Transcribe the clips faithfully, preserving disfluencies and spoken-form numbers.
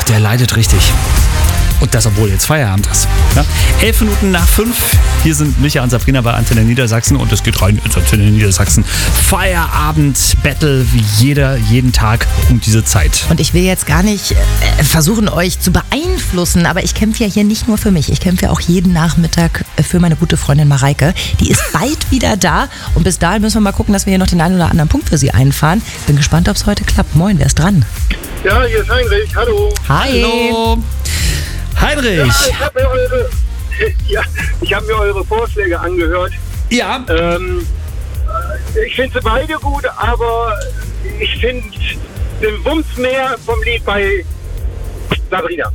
der leidet richtig. Und das, obwohl jetzt Feierabend ist. Ja? Elf Minuten nach fünf. Hier sind Micha und Sabrina bei Antenne Niedersachsen und es geht rein ins Antenne Niedersachsen. Feierabend-Battle wie jeder, jeden Tag um diese Zeit. Und ich will jetzt gar nicht äh, versuchen, euch zu beeinflussen, aber ich kämpfe ja hier nicht nur für mich. Ich kämpfe ja auch jeden Nachmittag für meine gute Freundin Mareike. Die ist bald wieder da und bis dahin müssen wir mal gucken, dass wir hier noch den einen oder anderen Punkt für sie einfahren. Bin gespannt, ob es heute klappt. Moin, wer ist dran? Ja, hier ist Heinrich. Hallo. Hi. Hallo. Heinrich. Ja, ich habe mir, eure, ja, ich hab mir eure Vorschläge angehört. Ja. Ähm, ich finde sie beide gut, aber ich finde den Wumms mehr vom Lied bei Sabrina.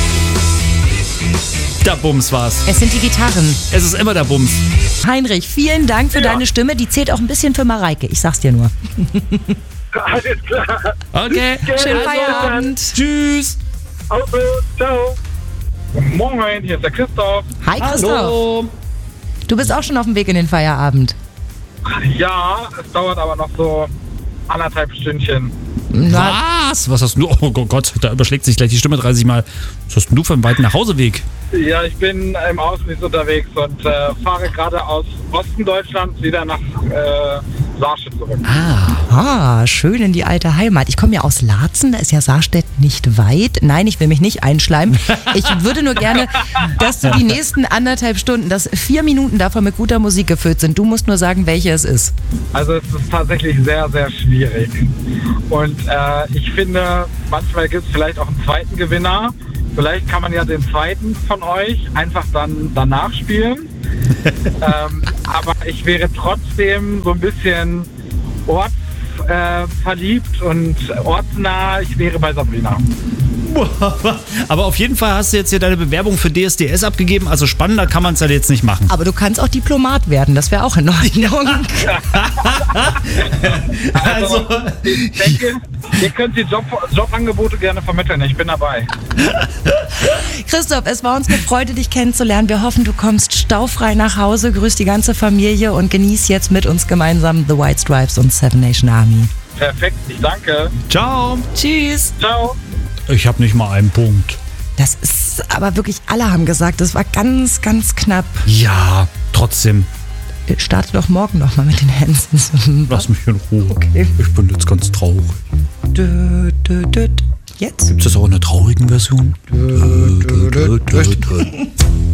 Der Bums war's. Es sind die Gitarren. Es ist immer der Bums. Heinrich, vielen Dank für Ja. deine Stimme. Die zählt auch ein bisschen für Mareike. Ich sag's dir nur. Alles klar. Okay. Schönen Also, Feierabend. Tschüss. Auto, ciao. Moin, hier ist der Christoph. Hi Christoph. Hallo. Du bist auch schon auf dem Weg in den Feierabend. Ja, es dauert aber noch so anderthalb Stündchen. Na, Was? Was hast du? Oh Gott, da überschlägt sich gleich die Stimme dreißig Mal. Was hast denn du für einen weiten Nachhauseweg? Ja, ich bin im Außendienst unterwegs und äh, fahre gerade aus Osten Deutschlands wieder nach äh, Saarstedt zurück. ah, schön in die alte Heimat. Ich komme ja aus Laatzen, da ist ja Saarstedt nicht weit. Nein, ich will mich nicht einschleimen. Ich würde nur gerne, dass du die nächsten anderthalb Stunden, dass vier Minuten davon mit guter Musik gefüllt sind. Du musst nur sagen, welche es ist. Also es ist tatsächlich sehr, sehr schwierig. Und äh, ich finde, manchmal gibt es vielleicht auch einen zweiten Gewinner. Vielleicht kann man ja den zweiten von euch einfach dann danach spielen. ähm, aber ich wäre trotzdem so ein bisschen ortsverliebt äh, verliebt und ortsnah. Ich wäre bei Sabrina. Aber auf jeden Fall hast du jetzt hier deine Bewerbung für D S D S abgegeben. Also spannender kann man es ja jetzt nicht machen. Aber du kannst auch Diplomat werden, das wäre auch in Ordnung. Also, ich denke, ihr könnt die Job, Jobangebote gerne vermitteln. Ich bin dabei. Christoph, es war uns eine Freude, dich kennenzulernen. Wir hoffen, du kommst staufrei nach Hause, grüß die ganze Familie und genieß jetzt mit uns gemeinsam The White Stripes und Seven Nation Army. Perfekt, ich danke. Ciao. Tschüss. Ciao. Ich habe nicht mal einen Punkt. Das ist aber wirklich, alle haben gesagt, das war ganz, ganz knapp. Ja, trotzdem. Starte doch morgen noch mal mit den Hansons. Lass mich in Ruhe. Okay. Ich bin jetzt ganz traurig. Dö, dö, dö. Jetzt? Gibt es das auch in einer traurigen Version? Dö, dö, dö, dö, dö.